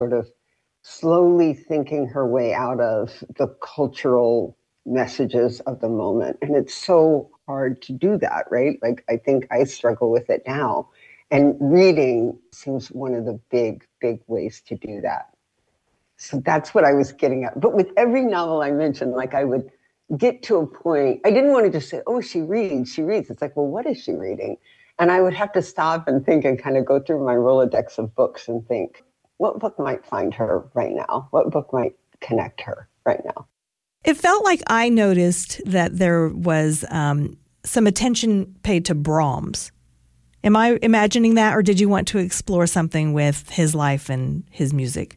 sort of slowly thinking her way out of the cultural messages of the moment. And it's so hard to do that, right? Like, I think I struggle with it now. And reading seems one of the big, big ways to do that. So that's what I was getting at. But with every novel I mentioned, like I would get to a point, I didn't want to just say, oh, she reads, she reads. It's like, well, what is she reading? And I would have to stop and think and kind of go through my Rolodex of books and think, what book might find her right now? What book might connect her right now? It felt like I noticed that there was some attention paid to Brahms. Am I imagining that, or did you want to explore something with his life and his music?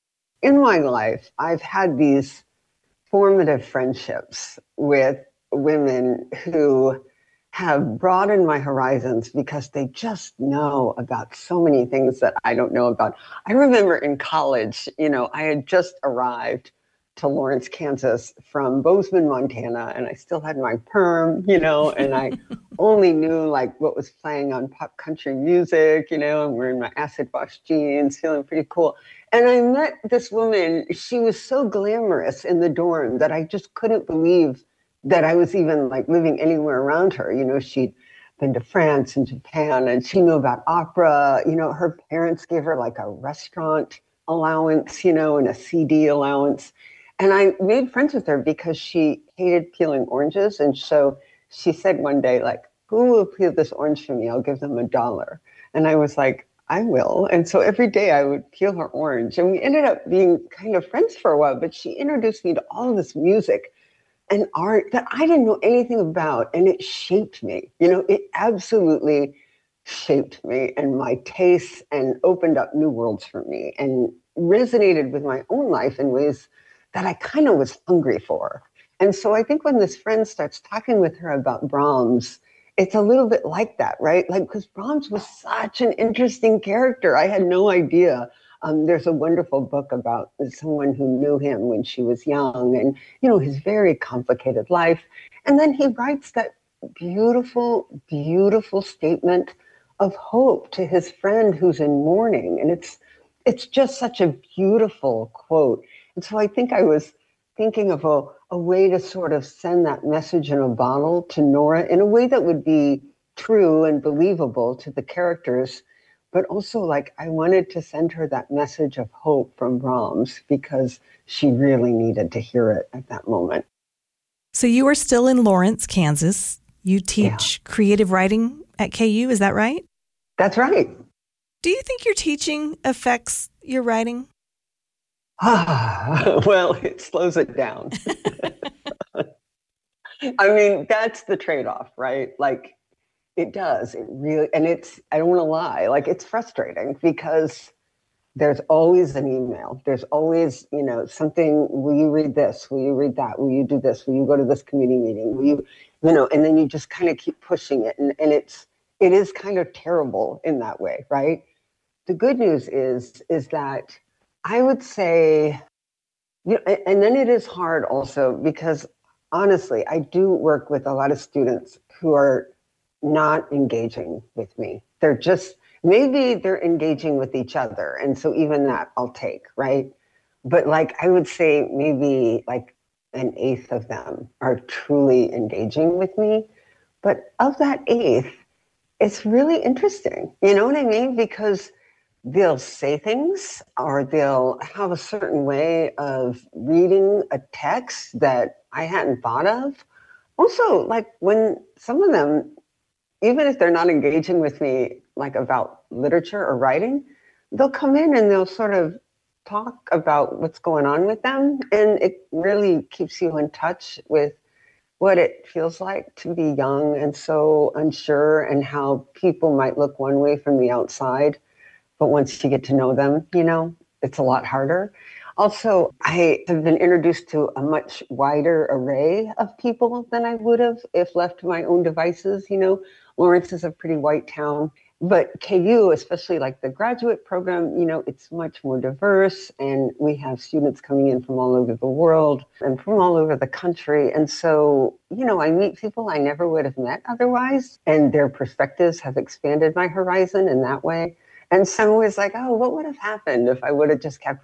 In my life, I've had these formative friendships with women who have broadened my horizons because they just know about so many things that I don't know about. I remember in college, I had just arrived to Lawrence, Kansas from Bozeman, Montana, and I still had my perm, and I only knew like what was playing on pop country music, and wearing my acid wash jeans, feeling pretty cool. And I met this woman. She was so glamorous in the dorm that I just couldn't believe that I was even like living anywhere around her. She'd been to France and Japan, and she knew about opera. Her parents gave her like a restaurant allowance, and a CD allowance. And I made friends with her because she hated peeling oranges. And so she said one day, like, who will peel this orange for me? I'll give them $1. And I was like, I will. And so every day I would peel her orange. And we ended up being kind of friends for a while. But she introduced me to all of this music and art that I didn't know anything about. And it shaped me. It absolutely shaped me and my tastes and opened up new worlds for me and resonated with my own life in ways that I kind of was hungry for. And so I think when this friend starts talking with her about Brahms, it's a little bit like that, right? Like, because Brahms was such an interesting character. I had no idea. There's a wonderful book about someone who knew him when she was young and, his very complicated life. And then he writes that beautiful, beautiful statement of hope to his friend who's in mourning. And it's just such a beautiful quote. And so I think I was thinking of a way to sort of send that message in a bottle to Nora in a way that would be true and believable to the characters, but also like I wanted to send her that message of hope from Brahms because she really needed to hear it at that moment. So you are still in Lawrence, Kansas. You teach creative writing at KU, is that right? That's right. Do you think your teaching affects your writing? Well, it slows it down. I mean, that's the trade-off, right? Like, it does. It really, and I don't want to lie, like, it's frustrating because there's always an email. There's always, something, will you read this? Will you read that? Will you do this? Will you go to this committee meeting? Will you, and then you just kind of keep pushing it. And it is kind of terrible in that way, right? The good news is that I would say, and then it is hard also because honestly, I do work with a lot of students who are not engaging with me. Maybe they're engaging with each other. And so even that I'll take, right? But like, I would say maybe like 1/8 of them are truly engaging with me. But of that 1/8, it's really interesting. You know what I mean? Because they'll say things or they'll have a certain way of reading a text that I hadn't thought of. Also, like when some of them, even if they're not engaging with me, like about literature or writing, they'll come in and they'll sort of talk about what's going on with them. And it really keeps you in touch with what it feels like to be young and so unsure and how people might look one way from the outside. But once you get to know them, it's a lot harder. Also, I have been introduced to a much wider array of people than I would have if left to my own devices. Lawrence is a pretty white town, but KU, especially like the graduate program, it's much more diverse. And we have students coming in from all over the world and from all over the country. And so, I meet people I never would have met otherwise. And their perspectives have expanded my horizon in that way. And some was like, oh, what would have happened if I would have just kept